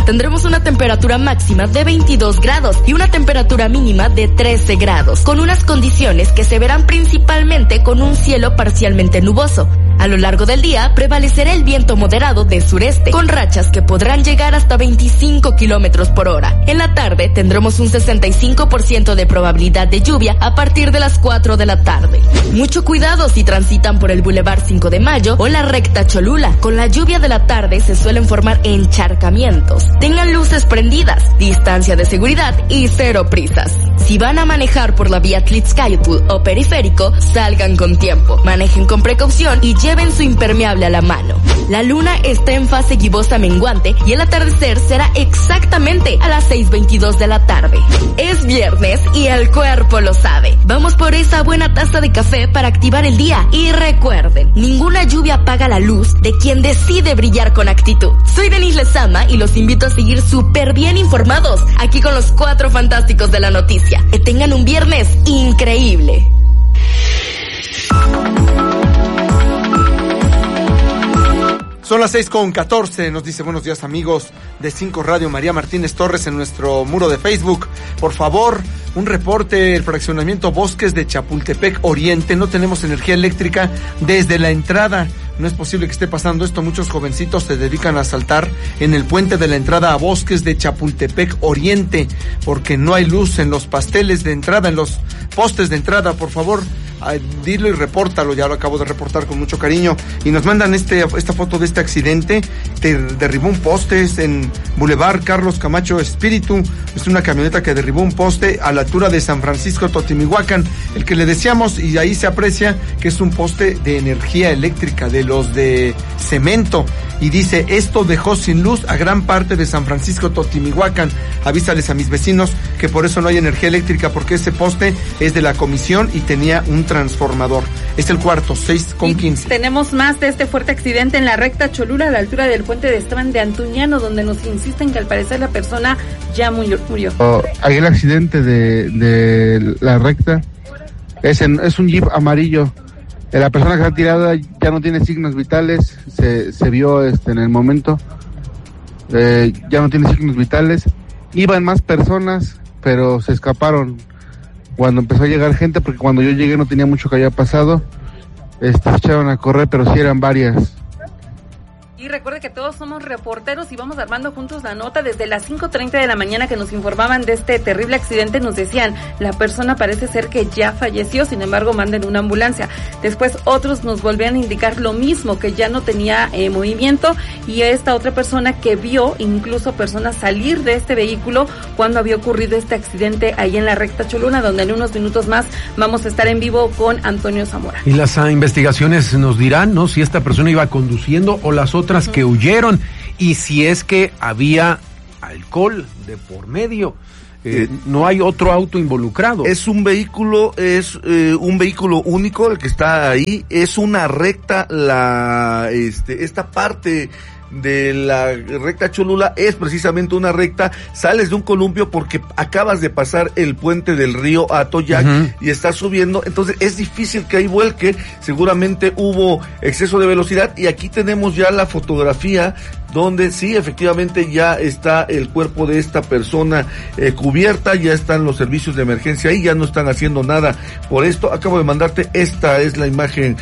tendremos una temperatura máxima de 22 grados y una temperatura mínima de 13 grados, con unas condiciones que se verán principalmente con un cielo parcialmente nuboso. A lo largo del día prevalecerá el viento moderado de sureste, con rachas que podrán llegar hasta 25 kilómetros por hora. En la tarde tendremos un 65% de probabilidad de lluvia a partir de las 4 de la tarde. Mucho cuidado si transitan por el Boulevard 5 de Mayo o la recta Cholula. Con la lluvia de la tarde se suelen formar encharcamientos. Tengan luces prendidas, distancia de seguridad y cero prisas. Si van a manejar por la vía Tlixcayotl o periférico, salgan con tiempo, manejen con precaución y lleven su impermeable a la mano. La luna está en fase gibosa menguante y el atardecer será exactamente a las 6:22 de la tarde. Es viernes y el cuerpo lo sabe. Vamos por esa buena taza de café para activar el día. Y recuerden, ninguna lluvia apaga la luz de quien decide brillar con actitud. Soy Denise Lezama y los invito a seguir súper bien informados aquí con los 4 fantásticos de la noticia. Que tengan un viernes increíble. Son las 6:14, nos dice buenos días amigos de 5 Radio María Martínez Torres en nuestro muro de Facebook. Por favor, un reporte, el fraccionamiento Bosques de Chapultepec Oriente, no tenemos energía eléctrica desde la entrada. No es posible que esté pasando esto, muchos jovencitos se dedican a saltar en el puente de la entrada a Bosques de Chapultepec Oriente, porque no hay luz en los pasteles de entrada, en los postes de entrada. Por favor, dilo y repórtalo, ya lo acabo de reportar con mucho cariño. Y nos mandan esta foto de este accidente, derribó un poste en Boulevard Carlos Camacho Espíritu, es una camioneta que derribó un poste a la altura de San Francisco Totimihuacán, el que le decíamos, y ahí se aprecia que es un poste de energía eléctrica, de los de cemento, y dice, esto dejó sin luz a gran parte de San Francisco Totimihuacán. Avísales a mis vecinos que por eso no hay energía eléctrica, porque ese poste es de la comisión y tenía un transformador. Es el cuarto, 6:15. Tenemos más de este fuerte accidente en la recta Cholula, a la altura del puente de Esteban de Antuñano, donde nos insisten que al parecer la persona ya murió. Ahí el accidente de la recta es un Jeep amarillo. La persona que está tirada ya no tiene signos vitales, se vio en el momento, ya no tiene signos vitales. Iban más personas, pero se escaparon cuando empezó a llegar gente, porque cuando yo llegué no tenía mucho que haya pasado. Se echaron a correr, pero sí eran varias. Y recuerde que todos somos reporteros y vamos armando juntos la nota. Desde las 5:30 de la mañana que nos informaban de este terrible accidente, nos decían, la persona parece ser que ya falleció, sin embargo manden una ambulancia. Después otros nos volvían a indicar lo mismo, que ya no tenía movimiento, y esta otra persona que vio incluso personas salir de este vehículo cuando había ocurrido este accidente ahí en la recta Cholula, donde en unos minutos más vamos a estar en vivo con Antonio Zamora. Y las investigaciones nos dirán, ¿no?, si esta persona iba conduciendo o las otras que huyeron, y si es que había alcohol de por medio. No hay otro auto involucrado. Es un vehículo único el que está ahí. Es una recta, esta parte de la recta Cholula es precisamente una recta, sales de un columpio porque acabas de pasar el puente del río Atoyac y estás subiendo, entonces es difícil que ahí vuelque, seguramente hubo exceso de velocidad, y aquí tenemos ya la fotografía donde sí, efectivamente ya está el cuerpo de esta persona cubierta, ya están los servicios de emergencia ahí, ya no están haciendo nada por esto. Acabo de mandarte, esta es la imagen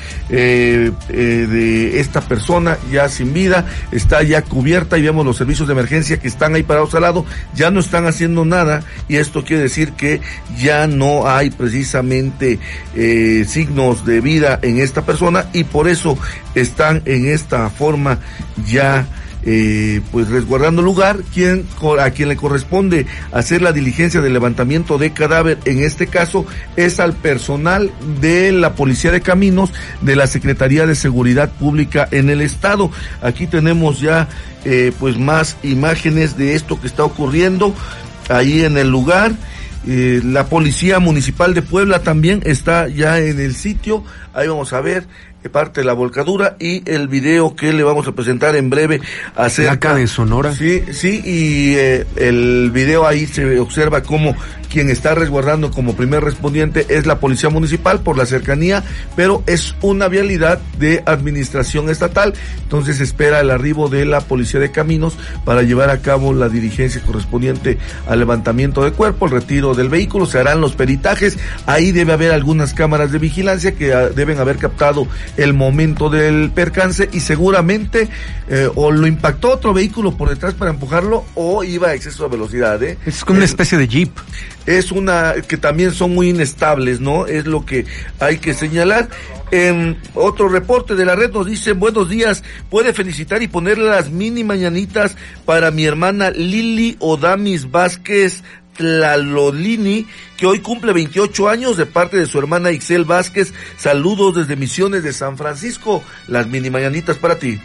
de esta persona ya sin vida, está ya cubierta, y vemos los servicios de emergencia que están ahí parados al lado, ya no están haciendo nada, y esto quiere decir que ya no hay precisamente signos de vida en esta persona, y por eso están en esta forma ya pues resguardando lugar. A quien le corresponde hacer la diligencia de levantamiento de cadáver en este caso es al personal de la Policía de Caminos de la Secretaría de Seguridad Pública en el estado. Aquí tenemos ya pues más imágenes de esto que está ocurriendo ahí en el lugar. La Policía Municipal de Puebla también está ya en el sitio. Ahí vamos a ver parte de la volcadura y el video que le vamos a presentar en breve acerca de Sonora. Sí, y el video ahí se observa cómo quien está resguardando como primer respondiente es la Policía Municipal por la cercanía, pero es una vialidad de administración estatal, entonces espera el arribo de la Policía de Caminos para llevar a cabo la diligencia correspondiente al levantamiento de cuerpo, el retiro del vehículo, se harán los peritajes, ahí debe haber algunas cámaras de vigilancia que deben haber captado el momento del percance y seguramente o lo impactó otro vehículo por detrás para empujarlo o iba a exceso de velocidad. Es como una especie de jeep. Es una que también son muy inestables, ¿no? Es lo que hay que señalar. Otro reporte de la red nos dice, buenos días, puede felicitar y ponerle las mini mañanitas para mi hermana Lili Odamis Vázquez Tlalolini, que hoy cumple 28 años de parte de su hermana Ixel Vázquez. Saludos desde Misiones de San Francisco. Las mini mañanitas para ti.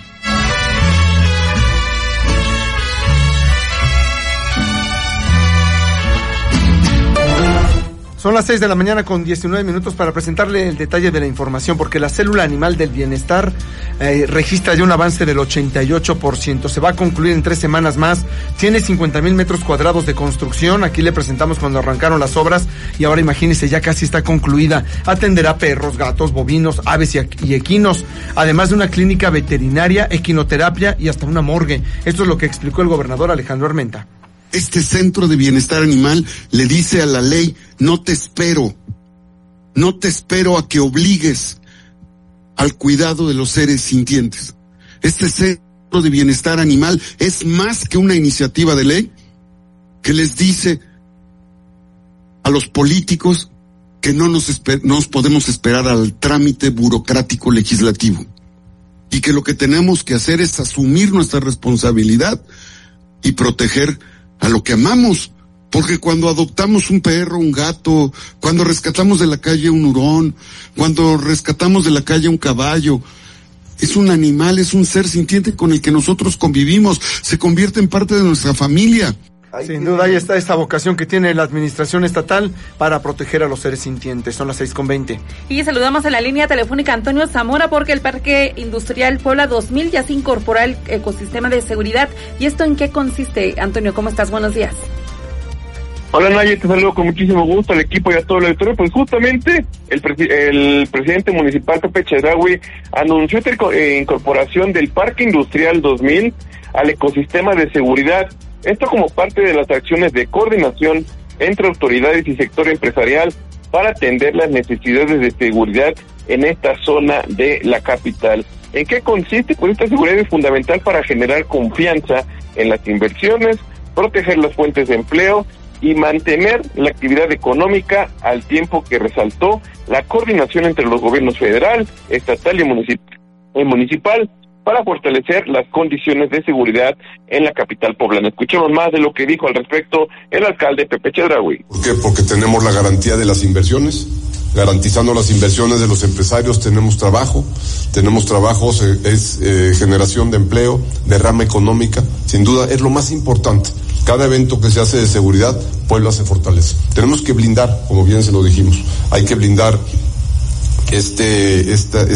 Son las 6 de la mañana con 19 minutos para presentarle el detalle de la información, porque la célula animal del bienestar registra ya un avance del 88%. Se va a concluir en 3 semanas más. Tiene 50,000 metros cuadrados de construcción. Aquí le presentamos cuando arrancaron las obras y ahora imagínese, ya casi está concluida. Atenderá perros, gatos, bovinos, aves y equinos, además de una clínica veterinaria, equinoterapia y hasta una morgue. Esto es lo que explicó el gobernador Alejandro Armenta. Este centro de bienestar animal le dice a la ley, no te espero a que obligues al cuidado de los seres sintientes. Este centro de bienestar animal es más que una iniciativa de ley que les dice a los políticos que no nos podemos esperar al trámite burocrático legislativo y que lo que tenemos que hacer es asumir nuestra responsabilidad y proteger a lo que amamos, porque cuando adoptamos un perro, un gato, cuando rescatamos de la calle un hurón, cuando rescatamos de la calle un caballo, es un animal, es un ser sintiente con el que nosotros convivimos, se convierte en parte de nuestra familia. Sin duda, ahí está esta vocación que tiene la administración estatal para proteger a los seres sintientes. Son las 6:20. Y saludamos en la línea telefónica a Antonio Zamora, porque el Parque Industrial Puebla 2000 ya se incorpora al ecosistema de seguridad. ¿Y esto en qué consiste? Antonio, ¿cómo estás? Buenos días. Hola, Naye, te saludo con muchísimo gusto al equipo y a todo el auditorio. Pues justamente el presidente municipal Pepe Chedraui anunció la incorporación del Parque Industrial 2000 al ecosistema de seguridad. Esto como parte de las acciones de coordinación entre autoridades y sector empresarial para atender las necesidades de seguridad en esta zona de la capital. ¿En qué consiste? Pues esta seguridad es fundamental para generar confianza en las inversiones, proteger las fuentes de empleo y mantener la actividad económica, al tiempo que resaltó la coordinación entre los gobiernos federal, estatal y municipal para fortalecer las condiciones de seguridad en la capital poblana. Escuchemos más de lo que dijo al respecto el alcalde Pepe Chedraui. ¿Por qué? Porque tenemos la garantía de las inversiones. Garantizando las inversiones de los empresarios tenemos trabajos, es generación de empleo, derrama económica. Sin duda es lo más importante. Cada evento que se hace de seguridad, Puebla se fortalece. Tenemos que blindar, como bien se lo dijimos, hay que blindar